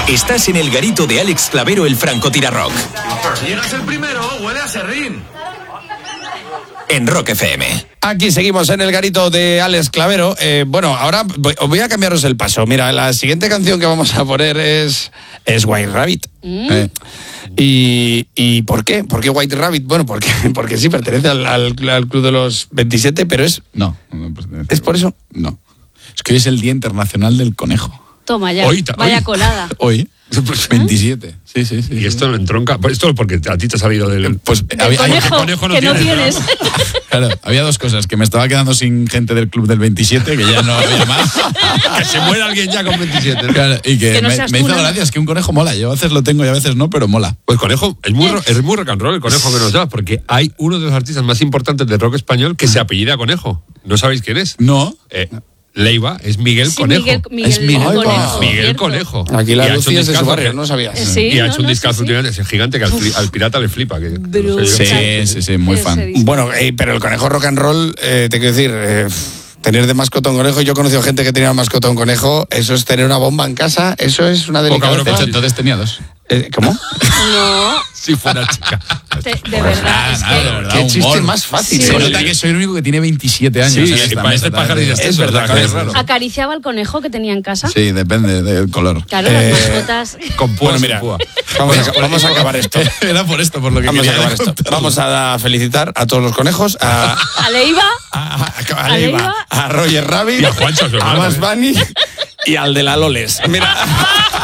Estás en el garito de Alex Clavero, el francotirarrock. Llegas el primero, huele a serrín. En Rock FM. Aquí seguimos en el garito de Alex Clavero. Bueno, ahora voy a cambiaros el paso. Mira, la siguiente canción que vamos a poner es White Rabbit. ¿Y por qué? ¿Por qué White Rabbit? Bueno, porque sí pertenece al Club de los 27, pero es... No ¿Es por eso? No. Es que hoy es el Día Internacional del Conejo. Toma ya, vaya colada. Hoy, 27. Sí. Y esto no entronca. Esto porque a ti te ha salido del... Pues del conejo que no tienes. Claro, había dos cosas. Que me estaba quedando sin gente del Club del 27, que ya no había más. Que se muera alguien ya con 27. ¿no? Claro, y que no me hizo gracia, es que un conejo mola. Yo a veces lo tengo y a veces no, pero mola. Pues conejo, es muy rock and roll el conejo que nos da, porque hay uno de los artistas más importantes del rock español que se apellida Conejo. ¿No sabéis quién es? No. Leiva, es Miguel Conejo. Es Miguel Conejo. Miguel Conejo. Aquí la Lucía es de su barrio, no sabías. Sí, y ha hecho un discazo sí. últimamente, es gigante que al pirata le flipa. Que no sé yo. Sí, muy fan. Bueno, pero el conejo rock and roll, te quiero decir... tener de mascota un conejo, yo he conocido gente que tenía mascota un conejo, eso es tener una bomba en casa, eso es una delicadeza. De hecho, entonces tenía dos. ¿Cómo? No. Si fuera chica. De verdad, es que... de verdad, Qué chiste humor. más fácil. Se nota que soy el único que tiene 27 años. Sí, en esta parece mesa, pájaro y es verdad, es raro. ¿Acariciaba al conejo que tenía en casa? Sí, depende del color. Claro, las mascotas... Con púa, Bueno, mira, sin púa. vamos a acabar esto. Era por esto, por lo que Vamos a quería acabar esto. contarlo. Vamos a felicitar a todos los conejos, ¿A Leiva? a Leiva, a Roger Rabbit, Y a Juancho, su a hermano, Bas Bunny y al de la Loles. Mira.